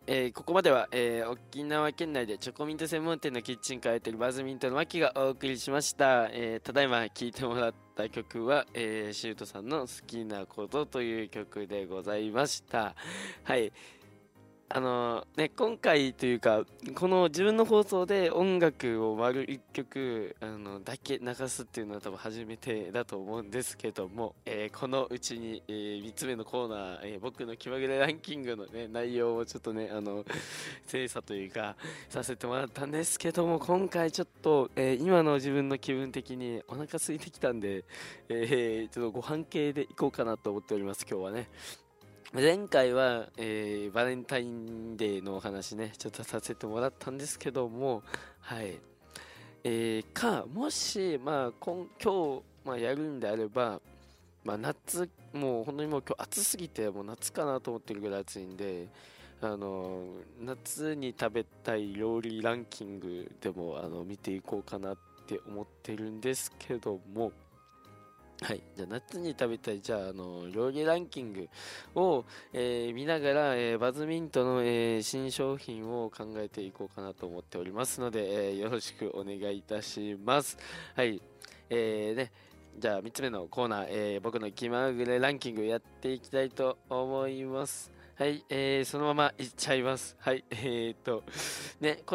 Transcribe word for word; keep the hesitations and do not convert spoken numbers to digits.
えーここまでは、えー沖縄県内でチョコミント専門店のキッチンカーをやっているバズミントのマキがお送りしました。えーただいま聴いてもらった曲は、えーシュートさんの好きなことという曲でございました。はい。あのね、今回というか、この自分の放送で音楽を丸一曲あのだけ流すっていうのは多分初めてだと思うんですけども、えーこのうちに、えー、みっつめのコーナー、えー僕の気まぐれランキングのね、内容をちょっとね、あの、精査というか、させてもらったんですけども、今回ちょっと、えー今の自分の気分的にお腹空いてきたんで、えーちょっとご飯系でいこうかなと思っております、今日はね。前回は、えーバレンタインデーのお話ね、ちょっとさせてもらったんですけども、はい。えーか、もし、まあ、今今日、まあ、やるんであれば、まあ、夏、もう本当にもう今日暑すぎて、もう夏かなと思ってるぐらい暑いんで、あの、夏に食べたい料理ランキングでも、あの、見ていこうかなって思ってるんですけども、はい。じゃあ、夏に食べたい、じゃあ、あの、料理ランキングを、えー見ながら、えーバズミントの、えー新商品を考えていこうかなと思っておりますので、えーよろしくお願いいたします。はい。えーね、じゃあ、みっつめのコーナー、えー僕の気まぐれランキングやっていきたいと思います。はい。えーそのままいっちゃいます。はい。えーっと、ね、